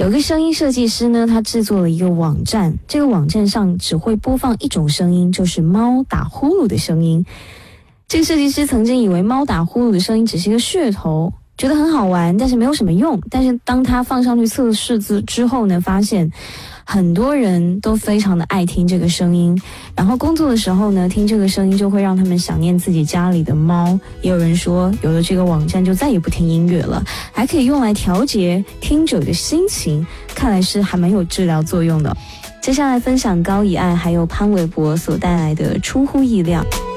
有个声音设计师呢，他制作了一个网站，这个网站上只会播放一种声音，就是猫打呼噜的声音。这个设计师曾经以为猫打呼噜的声音只是一个噱头，觉得很好玩，但是没有什么用。但是当他放上去测试之后呢，发现很多人都非常的爱听这个声音，然后工作的时候呢，听这个声音就会让他们想念自己家里的猫。也有人说，有了这个网站就再也不听音乐了，还可以用来调节听者的心情，看来是还蛮有治疗作用的。接下来分享高以爱还有潘玮柏所带来的出乎意料。